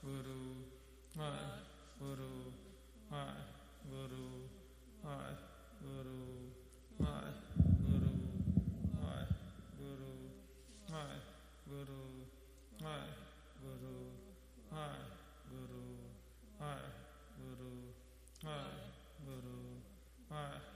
Guru, Vai, Guru, Vai, Guru, Vai, Guru, Vai, Guru, Vai, Guru, Vai, Guru, Vai, Guru, Vai, Guru, Vai, Guru, Vai, Guru, Vai.